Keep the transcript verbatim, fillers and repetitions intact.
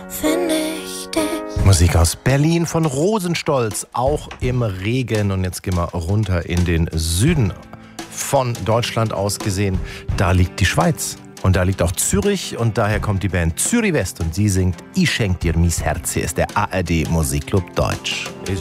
finde ich dich. Musik aus Berlin von Rosenstolz, auch im Regen. Und jetzt gehen wir runter in den Süden von Deutschland aus gesehen. Da liegt die Schweiz und da liegt auch Zürich und daher kommt die Band Zürich West und sie singt Ich schenk dir mies Herz. Hier ist der A R D Musikclub Deutsch.